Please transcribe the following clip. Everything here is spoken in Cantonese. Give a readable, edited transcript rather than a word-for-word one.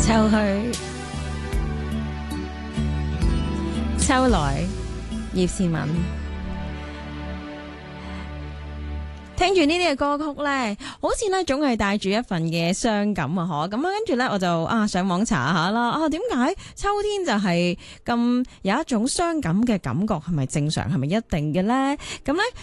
秋去秋來，葉倩文。聽住呢啲嘅歌曲咧，好似咧總係帶住一份嘅傷感啊！嗬，咁啊，跟住咧我就上網查下啦。點解秋天就係咁有一種傷感嘅感覺？係咪正常？係咪一定嘅咧？咁咧